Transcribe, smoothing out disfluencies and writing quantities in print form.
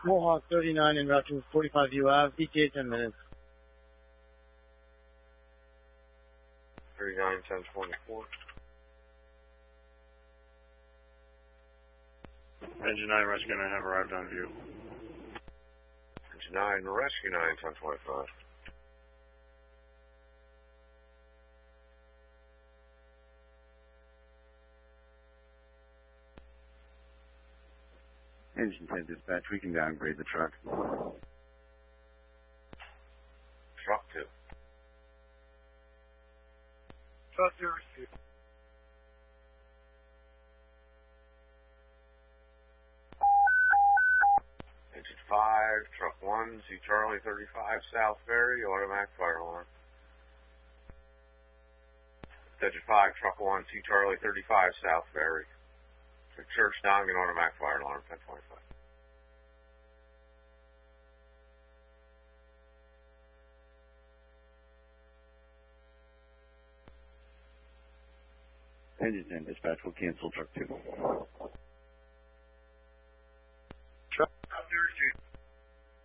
Mohawk 39 en route to 45 UAV, ETA 10 minutes. 39, 1024. Engine 9, Rescue 9 have arrived on view. Engine 9, Rescue 9, 1025. Engine 10 dispatch, we can downgrade the truck. Truck 2. Truck 2 received. Engine 5, Truck 1, Z Charlie 35, South Ferry, automatic fire alarm. Engine 5, Truck 1, Z Charlie 35, South Ferry. Church Dongan, automatic fire alarm, 1025. Engine 10 dispatch, we'll cancel truck 2.